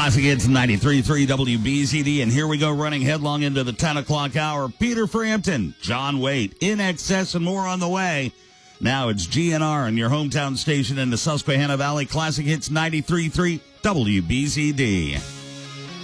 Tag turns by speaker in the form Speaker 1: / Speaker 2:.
Speaker 1: Classic Hits 93.3 WBZD, and here we go, running headlong into the 10 o'clock hour. Peter Frampton, John Waite, In Excess, and more on the way. Now it's GNR and your hometown station in the Susquehanna Valley. Classic Hits 93.3 WBZD.